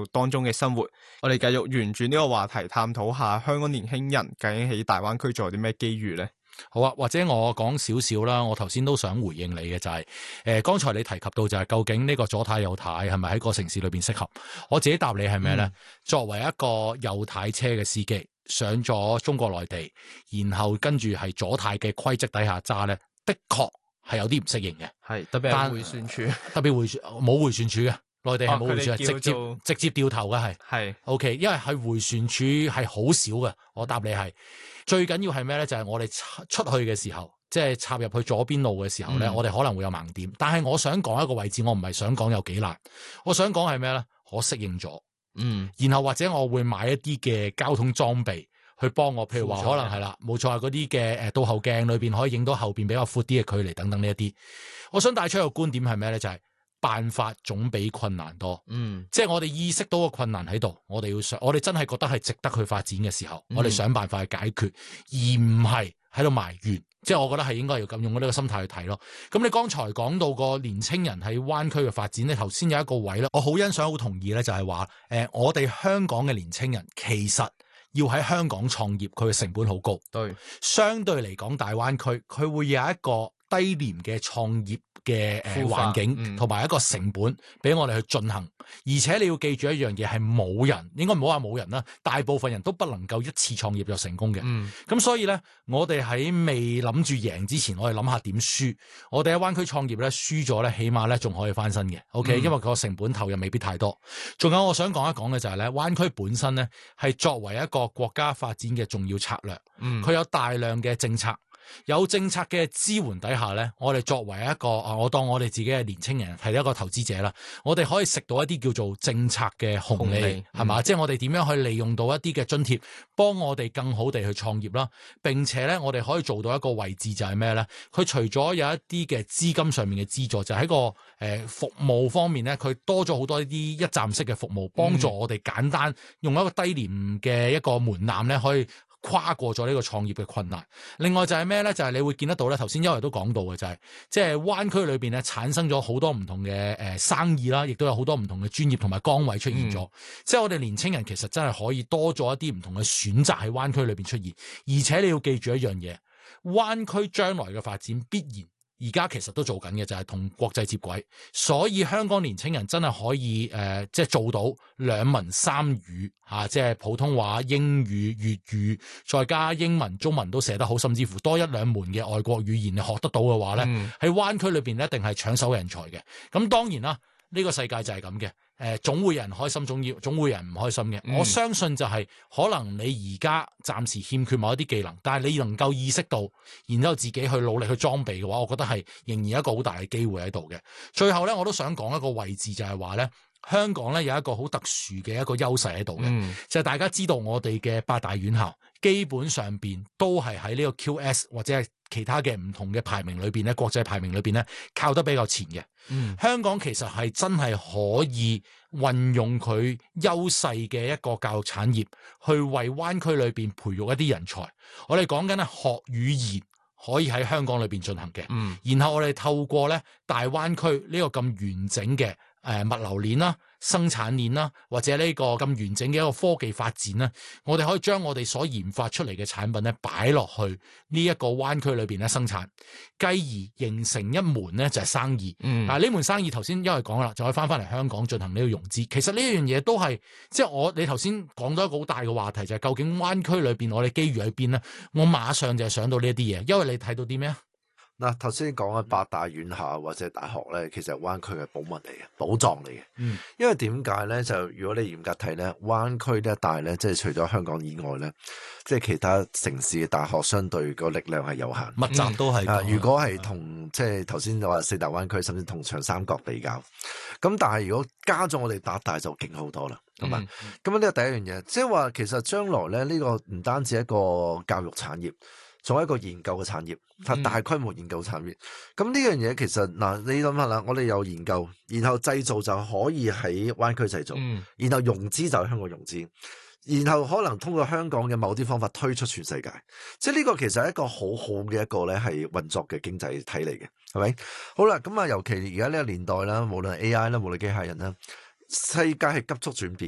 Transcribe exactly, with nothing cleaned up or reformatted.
度當中嘅生活。我哋繼續沿住呢個話題探討下香港年輕人究竟喺大灣區仲有啲咩機遇呢？ 好啊，或者我講少少啦，我頭先都想回應你嘅就係、是，誒、呃，剛才你提及到就係究竟呢個左軚右軚係咪喺個城市裏邊適合？我自己答你係咩咧？嗯、作為一個右軚車嘅司機，上咗中國內地，然後跟住係左軚嘅規則底下揸咧，的確係有啲唔適應嘅， 係特別係回旋處， 特別回旋冇回旋處嘅。內地係冇回旋處， 哦、 直接直接掉頭嘅係，係是 OK， 因為係回旋處係好少嘅。我答你係最緊要係咩咧？就係、是、我哋出去嘅時候，即係插入去左邊路嘅時候咧，嗯、我哋可能會有盲點。但係我想講一個位置，我唔係想講有幾難，我想講係咩咧？我適應咗，嗯，然後或者我會買一啲嘅交通裝備去幫我，譬如話可能係啦，冇錯啊，嗰啲嘅誒倒後鏡裏邊可以影到後邊比較闊啲嘅距離等等呢一啲。我想帶出一個觀點係咩咧？就係、是。辦法總比困難多，嗯，即係我哋意識到個困難喺度，我哋要想，我哋真係覺得係值得去發展嘅時候，嗯、我哋想辦法去解決，而唔係喺度埋怨。即係我覺得係應該要咁用呢個心態去睇咯。咁你剛才講到個年青人喺灣區嘅發展咧，頭先有一個位咧，我好欣賞、好同意咧，就係話誒，我哋香港嘅年青人其實要喺香港創業，佢嘅成本好高，對，相對嚟講，大灣區佢會有一個低廉嘅創業嘅誒環境，同埋、嗯、一個成本俾我哋去進行。而且你要記住一樣嘢，係冇人，應該唔好話冇人啦，大部分人都不能夠一次創業就成功嘅。咁、嗯、所以咧，我哋喺未諗住贏之前，我哋諗下點輸。我哋喺灣區創業咧，輸咗咧，起碼咧仲可以翻身嘅。OK，、嗯、因為個成本投入未必太多。仲有我想講一講嘅就係咧，灣區本身咧係作為一個國家發展嘅重要策略，佢、嗯、有大量嘅政策。有政策嘅支援底下咧，我哋作為一個啊，我當我哋自己係年青人，係一個投資者啦，我哋可以食到一啲叫做政策嘅紅利，係嘛？即係我哋點樣去利用到一啲嘅津貼，幫我哋更好地去創業啦。並且咧，我哋可以做到一個位置就係咩咧？佢除咗有一啲嘅資金上面嘅資助，就喺個誒、呃、服務方面咧，佢多咗好多一啲一站式嘅服務，幫助我哋簡單用一個低廉嘅一個門檻咧，可以跨過咗呢個創業嘅困難。另外就係咩咧？就係、是、你會見得到咧，頭先優維都講到嘅就係、是，即係灣區裏邊咧產生咗好多唔同嘅誒生意啦，亦都有好多唔同嘅專業同埋崗位出現咗。嗯、即係我哋年青人其實真係可以多咗一啲唔同嘅選擇喺灣區裏邊出現。而且你要記住一樣嘢，灣區將來嘅發展必然。而家其實都做緊嘅就係同國際接軌，所以香港年青人真係可以誒、呃，即係做到兩文三語嚇、啊，即係普通話、英語、粵語，再加英文、中文都寫得好，甚至乎多一兩門嘅外國語言你學得到嘅話咧，喺、嗯、灣區裏邊一定係搶手人才嘅。咁當然啦，呢、呢個世界就係咁嘅。誒，總會有人開心，總要總會有人唔開心嘅。嗯、我相信就係、是、可能你而家暫時欠缺某一啲技能，但係你能夠意識到，然之後自己去努力去裝備嘅話，我覺得係仍然有一個好大嘅機會喺度嘅。最後咧，我都想講一個位置就係話咧，香港咧有一個好特殊嘅一個優勢喺度嘅，嗯、就係大家知道我哋嘅八大院校基本上邊都係喺呢個 Q S 或者係其他嘅唔同嘅排名裏邊咧，國際排名裏邊咧靠得比較前嘅。嗯、香港其實係真係可以運用佢優勢嘅一個教育產業，去為灣區裏邊培育一啲人才。我哋講緊係學語言可以喺香港裏邊進行嘅，嗯、然後我哋透過咧大灣區呢個咁完整嘅誒、呃、物流鏈啦、生產鏈啦，或者呢個咁完整嘅一個科技發展啦，我哋可以將我哋所研發出嚟嘅產品咧擺落去呢一個灣區裏邊咧生產，繼而形成一門咧就係生意。嗯，嗱呢門生意頭先因為講啦，就可以翻翻嚟香港進行呢個融資。其實呢樣嘢都係即係我你頭先講咗一個好大嘅話題，就係究竟灣區裏邊我哋機遇喺邊咧？我馬上就係想到呢一啲嘢，因為你睇到啲咩啊？ 嗱，頭先講嘅八大院校或者大學咧，其實係灣區嘅寶物嚟嘅，寶藏嚟嘅。嗯，因為點解咧？就如果你嚴格睇咧，灣區呢一帶咧，即係除咗香港以外咧，即係其他城市嘅大學相對個力量係有限， 密集都係。 啊，如果係同即係頭先話四大灣區，甚至同長三角比較，咁但係如果加咗我哋八大就勁好多啦，係嘛？咁呢個第一樣嘢，即係話其實將來咧呢個唔單止一個教育產業。仲有一個研究嘅產業，係大規模研究產業。咁呢、嗯、樣嘢其實嗱，你諗下啦，我哋有研究，然後製造就可以喺灣區製造，嗯、然後融資就喺香港融資，然後可能通過香港嘅某啲方法推出全世界。即係呢個其實係一個好好嘅一個咧係運作嘅經濟體嚟嘅，係咪？好啦，咁啊，尤其而家呢個年代啦，無論 A I 啦，無論機械人啦，世界係急速轉變